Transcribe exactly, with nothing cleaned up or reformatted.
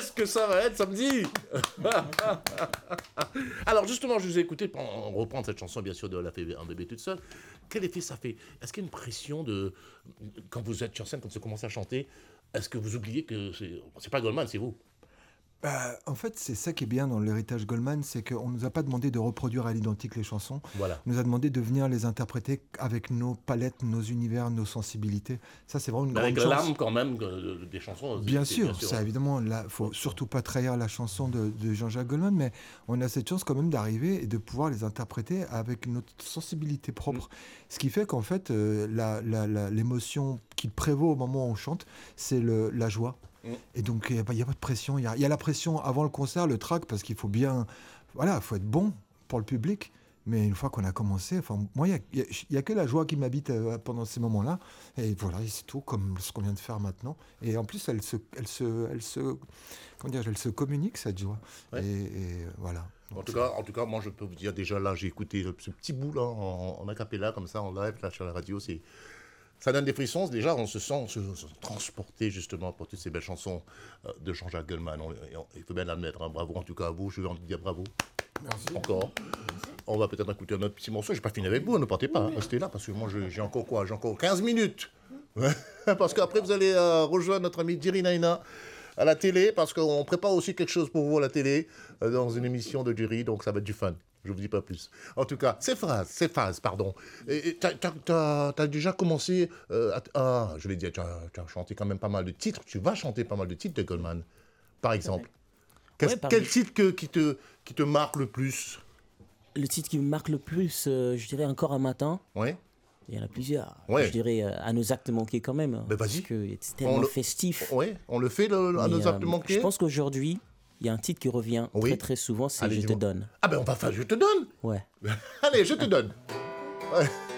qu'est-ce que ça va être samedi. Alors justement, je vous ai écouté, on reprend cette chanson bien sûr de La Fée un bébé toute seule. Quel effet ça fait? Est-ce qu'il y a une pression de... Quand vous êtes sur scène, quand vous commencez à chanter, est-ce que vous oubliez que c'est, c'est pas Goldman, c'est vous? Bah, en fait, c'est ça qui est bien dans l'héritage Goldman, c'est qu'on ne nous a pas demandé de reproduire à l'identique les chansons. Voilà. On nous a demandé de venir les interpréter avec nos palettes, nos univers, nos sensibilités. Ça, c'est vraiment une Mais grande avec chance. l'âme quand même de- des chansons. Bien c'est- sûr, ça évidemment, il faut surtout pas trahir la chanson de, de Jean-Jacques Goldman, mais on a cette chance quand même d'arriver et de pouvoir les interpréter avec notre sensibilité propre. Mm. Ce qui fait qu'en fait, euh, la, la, la, l'émotion qui prévaut au moment où on chante, c'est le, la joie. Mm. Et donc, il n'y a, a pas de pression. Il y a, y a la pression avant le concert, le track, parce qu'il faut bien... Voilà, il faut être bon pour le public. Mais une fois qu'on a commencé, enfin, moi, il n'y a, a, a que la joie qui m'habite euh, pendant ces moments-là. Et voilà, et c'est tout, comme ce qu'on vient de faire maintenant. Et en plus, elle se, elle se, elle se, comment dire, elle se communique, cette joie. Ouais. Et, et voilà. En Donc, tout, cas, en tout cas, moi, je peux vous dire, déjà, là, j'ai écouté ce petit bout, là, en, en acapella, comme ça, en live, là, sur la radio, c'est... Ça donne des frissons, déjà, on se sent, on se, on se transporté, justement, pour toutes ces belles chansons euh, de Jean-Jacques Goldman. On, on, il faut bien l'admettre, hein. Bravo, en tout cas, à vous, je vais en dire bravo. Merci. Encore. On va peut-être écouter un autre petit morceau. Je n'ai pas fini avec vous, ne partez pas, hein. Restez là, parce que moi, je, j'ai encore quoi? J'ai encore quinze minutes. Parce qu'après, vous allez euh, rejoindre notre ami Jerry Naina à la télé, parce qu'on prépare aussi quelque chose pour vous à la télé, euh, dans une émission de Jerry, donc ça va être du fun. Je vous dis pas plus. En tout cas, ces phrases, ces phases, pardon. Et t'as, t'as, t'as, t'as déjà commencé euh, à... Ah, je vais dire, tu as, tu as chanté quand même pas mal de titres. Tu vas chanter pas mal de titres de Goldman, par exemple. Ouais, par quel titre que, qui, te, qui te marque le plus? Le titre qui me marque le plus, euh, je dirais Encore un matin. Oui. Il y en a plusieurs. Ouais. Je dirais euh, À nos actes manqués quand même. Ben vas-y. Parce que c'est tellement le... festif. Oui, on le fait, le, à nos actes euh, manqués. Je pense qu'aujourd'hui, il y a un titre qui revient oui. très très souvent, c'est Allez, Je te donne. Ah ben on va faire Je te donne. Ouais. Allez, Je te donne. Ouais.